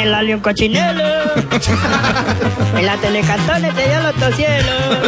el alio un cochinelo. En la telecantones te dio el otro cielo.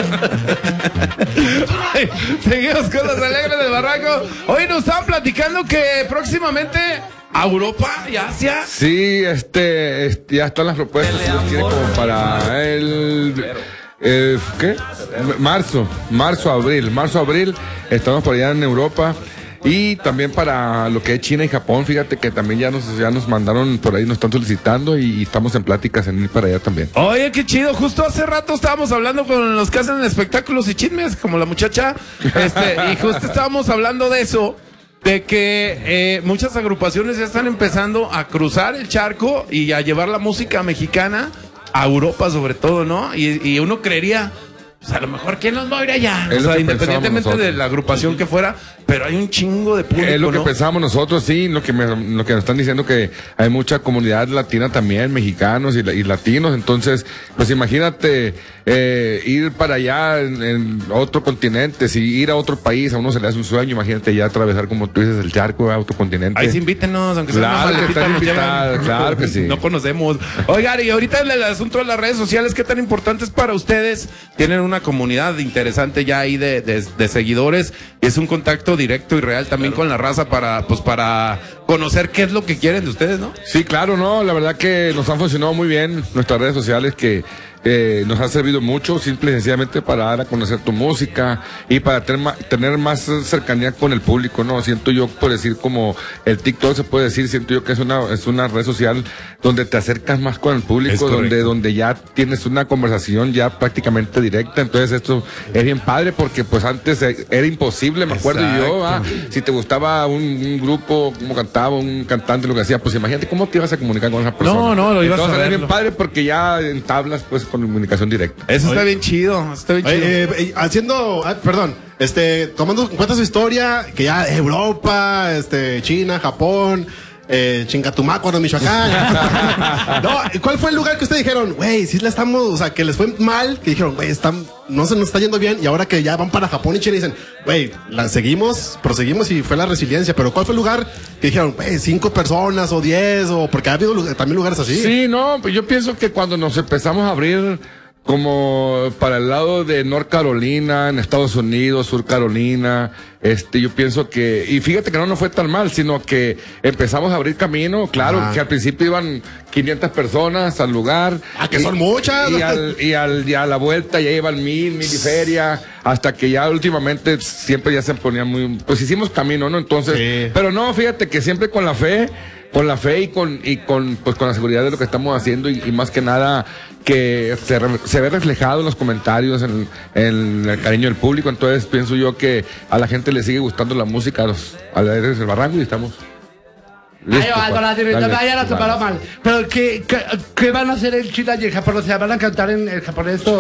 Seguimos con los alegres del Barranco. Hoy nos estaban platicando que próximamente a Europa y Asia. Sí, ya están las propuestas. Si Dios quiere, como para ¿qué? Marzo, abril. Estamos por allá en Europa. Y también para lo que es China y Japón, fíjate que también ya nos mandaron por ahí, nos están solicitando y estamos en pláticas en ir para allá también. Oye, qué chido, justo hace rato estábamos hablando con los que hacen espectáculos y chismes, como la muchacha, y justo estábamos hablando de eso, de que muchas agrupaciones ya están empezando a cruzar el charco y a llevar la música mexicana a Europa sobre todo, ¿no? Y uno creería... Pues a lo mejor, ¿quién nos va a ir allá? O sea, independientemente de la agrupación que fuera, pero hay un chingo de público, es lo que ¿no? pensamos nosotros, sí, lo que nos están diciendo, que hay mucha comunidad latina también, mexicanos y latinos, entonces, pues imagínate ir para allá en otro continente, si ir a otro país, a uno se le hace un sueño, imagínate ya atravesar, como tú dices, el charco a otro continente. Ahí sí, invítenos, aunque claro, sea una maletita, nos llevan. claro que sí. No conocemos. Oigan, y ahorita en el asunto de las redes sociales, ¿qué tan importante es para ustedes? Tienen una comunidad interesante ya ahí de seguidores, y es un contacto directo y real también con la raza para conocer qué es lo que quieren de ustedes, ¿no? Sí, claro, no, la verdad que nos han funcionado muy bien nuestras redes sociales, que nos ha servido mucho, simple y sencillamente para dar a conocer tu música y para tener más cercanía con el público, ¿no? Siento yo, por decir, como el TikTok se puede decir, siento yo que es una red social donde te acercas más con el público, donde ya tienes una conversación ya prácticamente directa. Entonces esto es bien padre, porque pues antes era imposible, me acuerdo yo, si te gustaba un grupo, cómo cantaba, un cantante, lo que hacía, pues imagínate cómo te ibas a comunicar con esa persona. No, lo ibas Entonces, a ver. es bien padre porque ya entablas pues con comunicación directa. Eso está bien chido, tomando en cuenta su historia, que ya Europa, China, Japón, Chingatumácuaro, Michoacán. No, ¿cuál fue el lugar que ustedes dijeron, güey, si la estamos, o sea, que les fue mal, que dijeron, güey, no se nos está yendo bien, y ahora que ya van para Japón y China dicen, güey, proseguimos y fue la resiliencia? Pero ¿cuál fue el lugar que dijeron, güey, 5 personas o 10, o porque ha habido también lugares así? Sí, no, pues yo pienso que cuando nos empezamos a abrir como para el lado de North Carolina, en Estados Unidos, Sur Carolina, yo pienso que, y fíjate que no nos fue tan mal, sino que empezamos a abrir camino, claro, que al principio iban 500 personas al lugar. Que son muchas. Y a la vuelta ya iban 1000 y feria, hasta que ya últimamente siempre ya se ponía pues hicimos camino, ¿no? Entonces, sí. Pero no, fíjate que siempre con la fe y con la seguridad de lo que estamos haciendo, y más que nada que se ve reflejado en los comentarios, en el cariño del público. Entonces pienso yo que a la gente le sigue gustando la música, a la Alegres del Barranco, y estamos listos. Ya la separó mal. Pero ¿qué van a hacer en China y en Japón? O sea, ¿van a cantar en el japonés? No,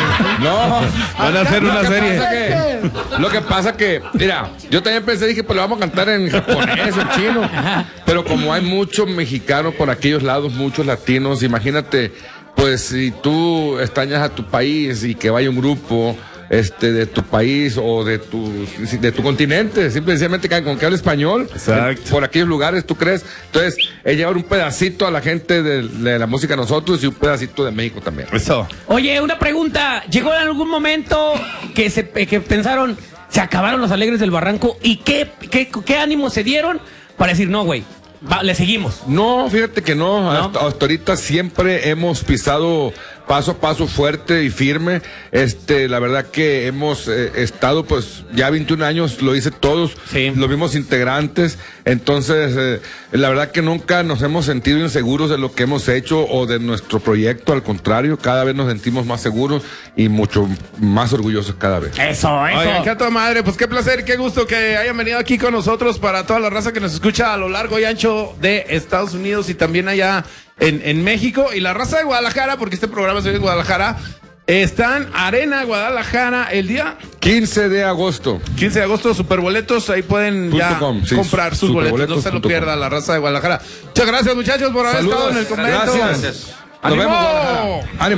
van a hacer una serie. Lo que pasa que, mira, yo también dije, pues lo vamos a cantar en japonés, en chino. Pero como hay muchos mexicanos por aquellos lados, muchos latinos, imagínate, pues si tú extrañas a tu país y que vaya un grupo de tu país o de tu continente, simplemente con que hable español. Exacto. Por aquellos lugares, ¿tú crees? Entonces, es llevar un pedacito a la gente de la música de nosotros y un pedacito de México también. Eso. Oye, una pregunta. ¿Llegó en algún momento que pensaron, se acabaron los Alegres del Barranco? ¿Y qué ánimo se dieron para decir, no, güey, le seguimos? No, fíjate que no. Hasta ahorita siempre hemos pisado paso a paso fuerte y firme. La verdad que hemos estado, pues, ya 21 años, lo hice todos, sí, los mismos integrantes. Entonces, la verdad que nunca nos hemos sentido inseguros de lo que hemos hecho o de nuestro proyecto. Al contrario, cada vez nos sentimos más seguros y mucho más orgullosos cada vez. Eso. Oigan, qué a toda madre, pues qué placer, qué gusto que hayan venido aquí con nosotros, para toda la raza que nos escucha a lo largo y ancho de Estados Unidos y también allá en México, y la raza de Guadalajara, porque este programa se ve en Guadalajara. Están Arena Guadalajara el día 15 de agosto. 15 de agosto, superboletos, ahí pueden comprar sus boletos, no se lo pierda la raza de Guadalajara. Muchas gracias, muchachos, por haber estado en el convento. Gracias. Nos vemos, Guadalajara. Ánimo.